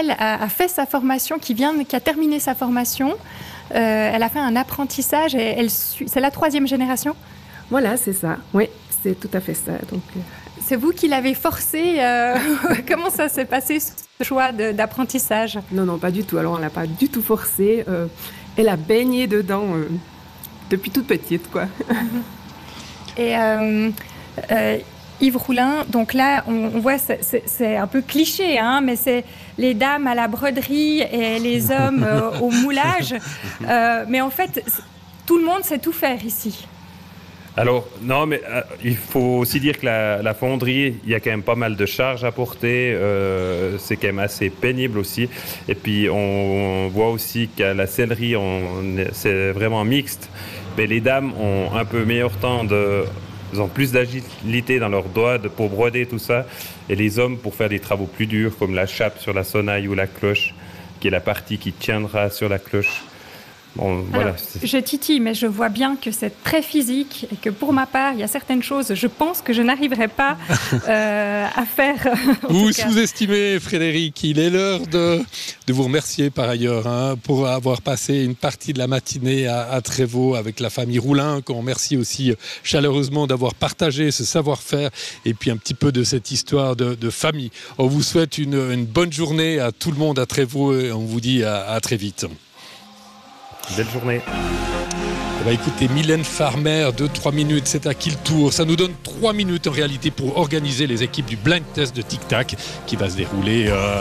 elle a fait sa formation, qui a terminé sa formation. Elle a fait un apprentissage et c'est la 3e génération? Voilà, c'est ça. Oui, c'est tout à fait ça. Donc, c'est vous qui l'avez forcée. Comment ça s'est passé, ce choix d'apprentissage? Non, pas du tout. Alors, on ne l'a pas du tout forcée. Elle a baigné dedans depuis toute petite, quoi. Et Yves Roulin, donc là, on voit, c'est un peu cliché, hein, mais c'est les dames à la broderie et les hommes au moulage. Mais en fait, tout le monde sait tout faire ici. Alors, non, mais il faut aussi dire que la fonderie, il y a quand même pas mal de charges à porter. C'est quand même assez pénible aussi. Et puis, on voit aussi qu'à la sellerie, c'est vraiment mixte. Mais les dames ont un peu meilleur temps ils ont plus d'agilité dans leurs doigts pour broder tout ça. Et les hommes pour faire des travaux plus durs, comme la chape sur la sonnaille ou la cloche, qui est la partie qui tiendra sur la cloche. Bon, voilà. Je titille, mais je vois bien que c'est très physique et que pour ma part, il y a certaines choses, je pense que je n'arriverai pas à faire. Vous sous-estimez, Frédéric. Il est l'heure de vous remercier par ailleurs pour avoir passé une partie de la matinée à Trévaux avec la famille Roulin, qu'on remercie aussi chaleureusement d'avoir partagé ce savoir-faire et puis un petit peu de cette histoire de famille. On vous souhaite une bonne journée à tout le monde à Trévaux et on vous dit à très vite. Belle journée. Écoutez, Mylène Farmer, 2-3 minutes, c'est à qui le tour? Ça nous donne 3 minutes en réalité pour organiser les équipes du blind test de Tic Tac qui va se dérouler